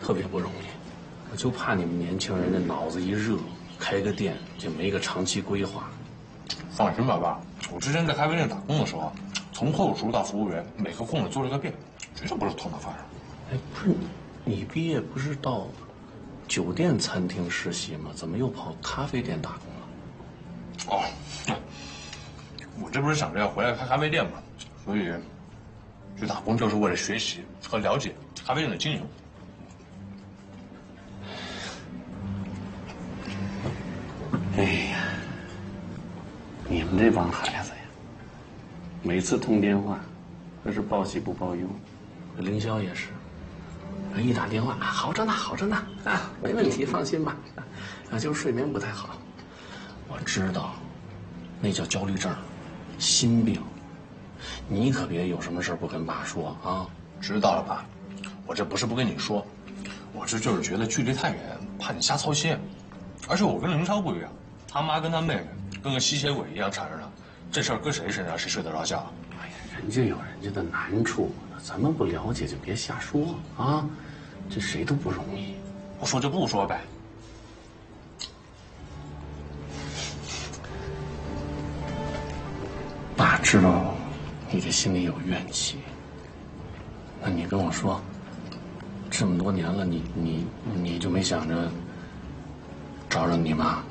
特别不容易。我就怕你们年轻人这脑子一热，开个店就没个长期规划。 放心吧，爸，我之前在咖啡店打工的时候，从后厨到服务员，每个空子做了个遍，绝对不是头脑发热。 哎，不是，你毕业不是到酒店餐厅实习吗？怎么又跑咖啡店打工了？ 哦，我这不是想着要回来开咖啡店吗？所以去打工就是为了学习和了解咖啡店的经营。 哎呀，你们这帮孩子呀，每次通电话，可是报喜不报忧。凌霄也是，一打电话，好着呢，好着呢，啊，没问题，放心吧。啊，就是睡眠不太好。我知道，那叫焦虑症，心病。你可别有什么事不跟爸说啊。 知道了，爸。我这不是不跟你说，我这就是觉得距离太远，怕你瞎操心。而且我跟凌霄不一样，他妈跟他妹妹跟个吸血鬼一样缠着他，这事儿搁谁身上谁睡得着觉？ 哎呀，人家有人家的难处，咱们不了解就别瞎说啊，这谁都不容易。 不说就不说呗。 爸知道你这心里有怨气，那你跟我说，这么多年了，你就没想着找找你妈？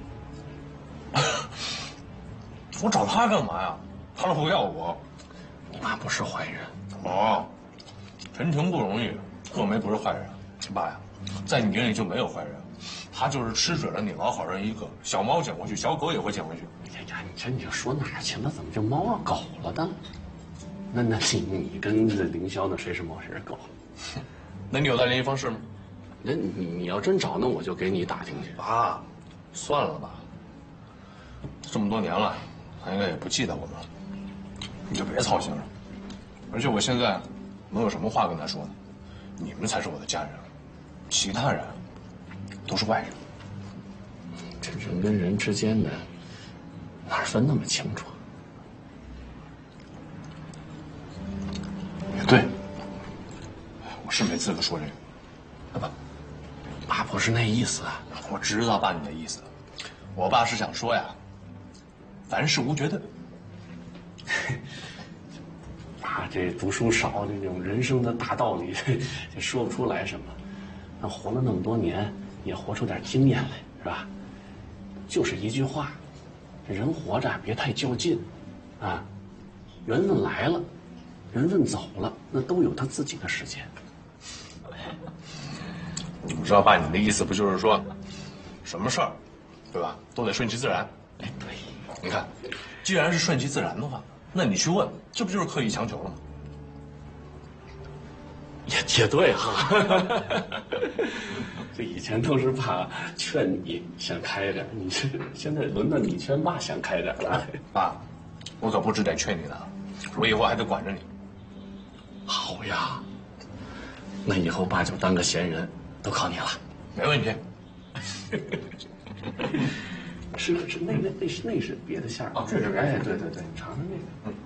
我找他干嘛呀？他都不要我。 你妈不是坏人。 哦，陈婷不容易，贺梅不是坏人。爸呀，在你眼里就没有坏人，他就是吃准了你老好人一个，小猫捡过去，小狗也会捡回去。 哎呀，你这说哪儿去了？怎么就猫啊狗了的？那你跟这凌霄的谁是猫谁是狗？ 那你有他联系方式吗？ 那你要真找，那我就给你打听去。 爸，算了吧，这么多年了，他应该也不记得我们了，你就别操心了。而且我现在能有什么话跟他说呢？你们才是我的家人，其他人都是外人。 这人跟人之间的哪分那么清楚？ 也对，我是没资格说这个。 爸不是那意思啊。 我知道爸你的意思，我爸是想说呀，凡事无绝对。 爸这读书少，这种人生的大道理就说不出来什么。那活了那么多年，也活出点经验来，是吧？就是一句话，人活着别太较劲，啊，缘分来了，缘分走了，那都有他自己的时间。 我知道爸你的意思不就是说，什么事儿，对吧，都得顺其自然。 哎，对， 你看，既然是顺其自然的话，那你去问，这不就是刻意强求了吗？ 也对哈。这以前都是爸劝你想开点，你这现在轮到你劝爸想开点了。 爸，我可不只得劝你呢，我以后还得管着你。 好呀，那以后爸就当个闲人，都靠你了。 没问题。 是那是别的馅儿啊，这是哎，对，尝尝那个。